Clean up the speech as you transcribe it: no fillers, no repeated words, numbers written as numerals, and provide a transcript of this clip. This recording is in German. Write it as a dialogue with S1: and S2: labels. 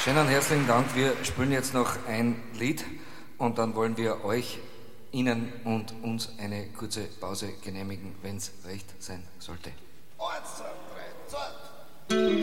S1: Schönen herzlichen Dank. Wir spielen jetzt noch ein Lied und dann wollen wir euch, Ihnen und uns eine kurze Pause genehmigen, wenn es recht sein sollte.
S2: 1, 2, 3, 2.